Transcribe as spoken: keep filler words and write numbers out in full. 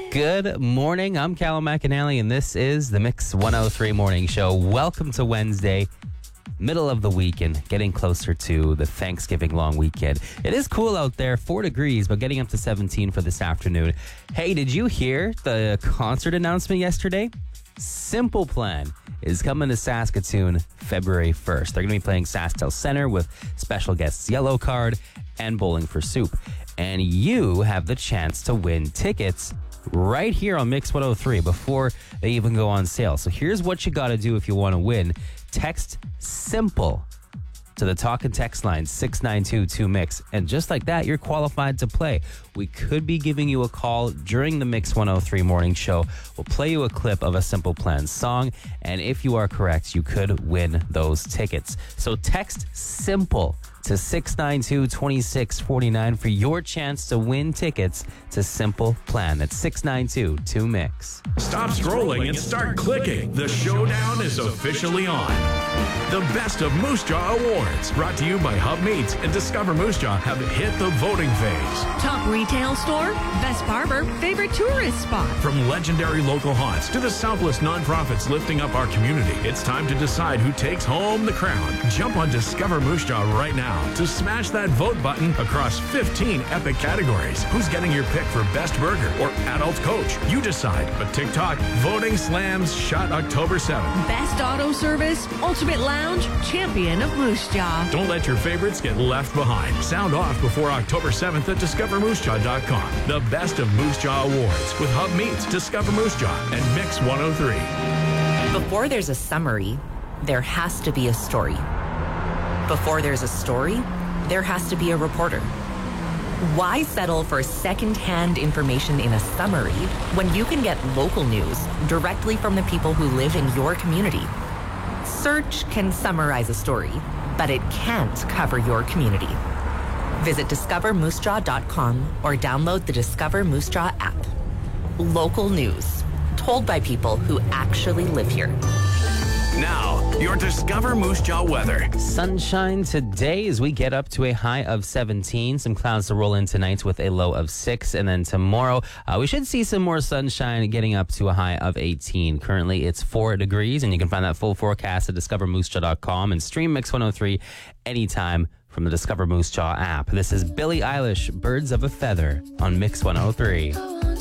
Good morning. I'm Callum McAnally, and this is the Mix one oh three Morning Show. Welcome to Wednesday, middle of the weekend, getting closer to the Thanksgiving long weekend. It is cool out there, four degrees, but getting up to seventeen for this afternoon. Hey, did you hear the concert announcement yesterday? Simple Plan is coming to Saskatoon February first. They're going to be playing SaskTel Center with special guests Yellow Card and Bowling for Soup. And you have the chance to win tickets right here on Mix one oh three before they even go on sale. So here's what you got to do if you want to win. Text SIMPLE to the talk and text line six nine two two mix, and just like that, you're qualified to play. We could be giving you a call during the Mix one oh three Morning Show. We'll play you a clip of a Simple Plan song, and if you are correct, you could win those tickets. So text SIMPLE to six nine two two six four nine for your chance to win tickets to Simple Plan. That's six nine two two mix. Stop scrolling and start clicking. The showdown is officially on. The Best of Moose Jaw Awards, brought to you by Hub Meats and Discover Moose Jaw, have hit the voting phase. Top retail store, best barber, favorite tourist spot. From legendary local haunts to the selfless nonprofits lifting up our community, it's time to decide who takes home the crown. Jump on Discover Moose Jaw right now to smash that vote button across fifteen epic categories. Who's getting your pick for best burger or adult coach? You decide. But TikTok, voting slams shut October seventh. Best auto service, ultimate lounge, champion of Moose Jaw. Don't let your favorites get left behind. Sound off before October seventh at discover moose jaw dot com. The Best of Moose Jaw Awards with Hub Meats, Discover Moose Jaw, and Mix one oh three. Before there's a summary, there has to be a story. Before there's a story, there has to be a reporter. Why settle for second-hand information in a summary when you can get local news directly from the people who live in your community? Search can summarize a story, but it can't cover your community. Visit discover moose jaw dot com or download the Discover Moose Jaw app. Local news, told by people who actually live here. Now, your Discover Moose Jaw weather. Sunshine today as we get up to a high of seventeen. Some clouds to roll in tonight with a low of six. And then tomorrow, uh, we should see some more sunshine getting up to a high of eighteen. Currently, it's four degrees, and you can find that full forecast at discover moose jaw dot com and stream Mix one oh three anytime from the Discover Moose Jaw app. This is Billie Eilish, Birds of a Feather on Mix one oh three.